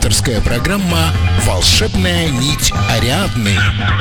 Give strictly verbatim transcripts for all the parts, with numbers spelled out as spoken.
Авторская программа «Волшебная нить Ариадны».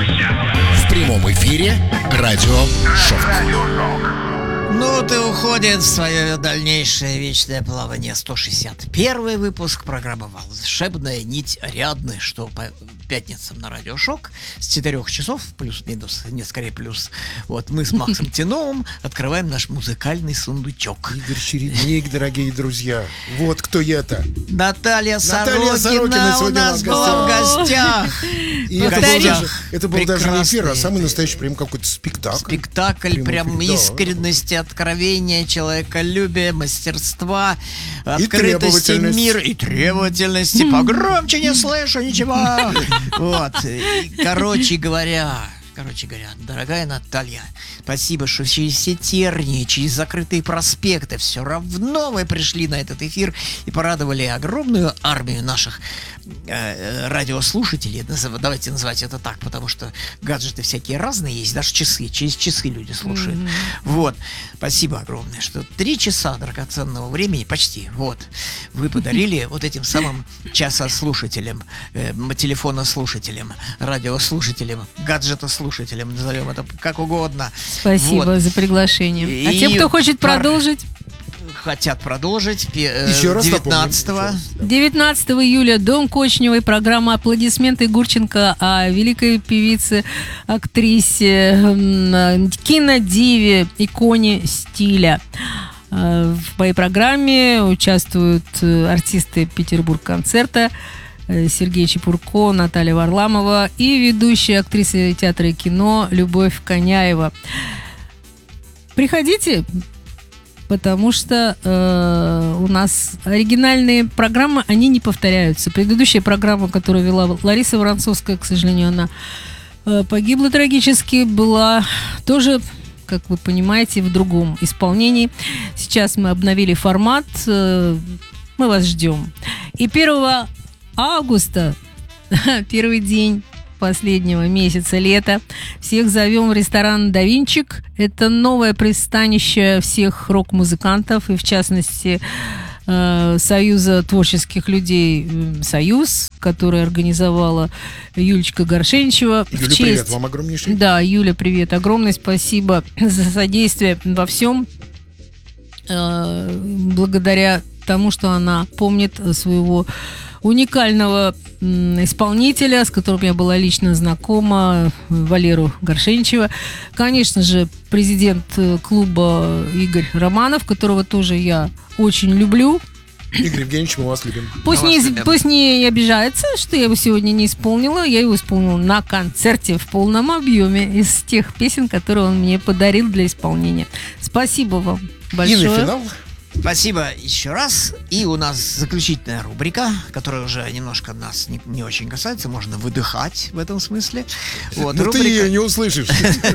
В прямом эфире радио «Шок». Ну, ты уходит в свое дальнейшее вечное плавание. сто шестьдесят первый выпуск программы «Волшебная нить Ариадны», что по пятницам на радио «Шок» с четырех часов, плюс-минус, не скорее плюс. Вот мы с Максом Тиновым открываем наш музыкальный сундучок. Игорь Чередник, дорогие друзья. Вот кто это. Наталья Наталья Сорокина, Сорокина у нас была в гостях. И это был, даже, это был даже не эфир, а самый настоящий прям какой-то спектакль. Спектакль, прям эфир, искренности, да. Откровения, человеколюбия, мастерства, и открытости мира и требовательности. Погромче не слышу ничего. Вот. Короче говоря, короче говоря, дорогая Наталья, спасибо, что через все тернии, через закрытые проспекты все равно вы пришли на этот эфир и порадовали огромную армию наших э, радиослушателей. Давайте называть это так, потому что гаджеты всякие разные есть, даже часы, через часы люди слушают. Mm-hmm. Вот. Спасибо огромное, что три часа драгоценного времени, почти, вот, вы подарили вот этим самым часослушателям, э, телефонослушателям, радиослушателям, гаджетослушателям, назовем это как угодно. Спасибо вот. За приглашение. А и тем, кто хочет пар... продолжить? Хотят продолжить. Еще раз девятнадцатого. девятнадцатого июля Дом Кочневой. Программа «Аплодисменты» Гурченко о великой певице, актрисе, кинодиве, иконе стиля. В моей программе участвуют артисты Петербург-концерта Сергей Чепурко, Наталья Варламова и ведущая актриса театра и кино Любовь Коняева. Приходите, потому что э, у нас оригинальные программы, они не повторяются. Предыдущая программа, которую вела Лариса Воронцовская, к сожалению, она э, погибла трагически, была тоже, как вы понимаете, в другом исполнении. Сейчас мы обновили формат, э, мы вас ждем. И первого августа, первый день последнего месяца лета, всех зовем в ресторан «Да Винчик». Это новое пристанище всех рок-музыкантов и, в частности, э, Союза творческих людей «Союз», который организовала Юлечка Горшенчева. Юля, честь... привет вам огромнейший. Да, Юля, привет. Огромное спасибо за содействие во всем. Э, благодаря тому, что она помнит своего уникального исполнителя, с которым я была лично знакома, Валеру Горшенчева. Конечно же, президент клуба Игорь Романов, которого тоже я очень люблю. Игорь Евгеньевич, мы вас любим. Пусть, мы не, вас любим. Пусть не обижается, что я его сегодня не исполнила. Я его исполнила на концерте в полном объеме из тех песен, которые он мне подарил для исполнения. Спасибо вам большое. И на финал. Спасибо еще раз. И у нас заключительная рубрика, которая уже немножко нас не, не очень касается. Можно выдыхать в этом смысле. Вот, но рубрика... ты ее не услышишь.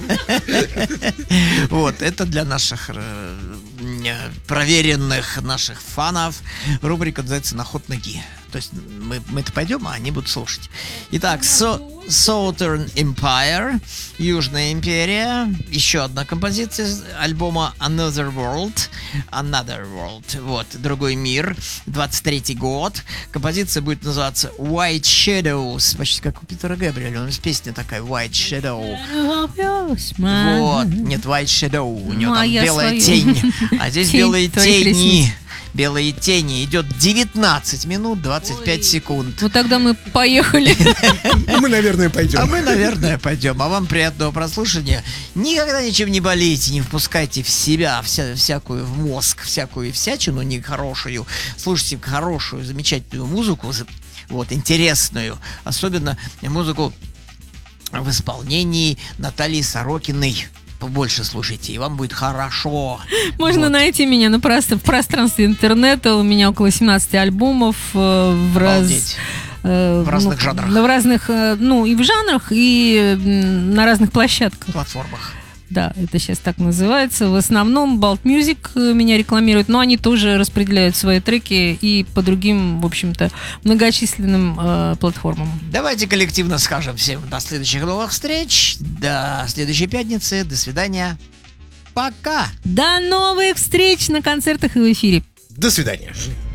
Вот, это для наших проверенных наших фанов. Рубрика называется «На ход ноги». То есть мы, мы-то пойдем, а они будут слушать. Итак, so, Southern Empire, Южная империя. Еще одна композиция из альбома Another World. Another World. Вот, другой мир. двадцать третий год. Композиция будет называться White Shadows. Почти как у Питера Гэбриэля. У нас песня такая White Shadow. Вот. Нет, White Shadow. У него там белая тень. А здесь белые тени. Белые тени. Идет девятнадцать минут двадцать пять секунд. Ну тогда мы поехали. Мы, наверное, пойдем. А мы, наверное, пойдем. А вам приятного прослушивания. Никогда ничем не болейте, не впускайте в себя вся, всякую в мозг, всякую всячину нехорошую. Слушайте хорошую, замечательную музыку, вот, интересную. Особенно музыку в исполнении Натальи Сорокиной. Побольше слушайте, и вам будет хорошо. Можно вот. Найти меня на пространстве, в пространстве интернета. У меня около семнадцати альбомов э, в, раз, э, в разных ну, жанрах. В разных, э, ну, и в жанрах, и на разных площадках. Платформах. Да, это сейчас так называется. В основном Balt Music меня рекламирует, но они тоже распределяют свои треки и по другим, в общем-то, многочисленным э, платформам. Давайте коллективно скажем всем до следующих новых встреч, до следующей пятницы, до свидания, пока! До новых встреч на концертах и в эфире. До свидания.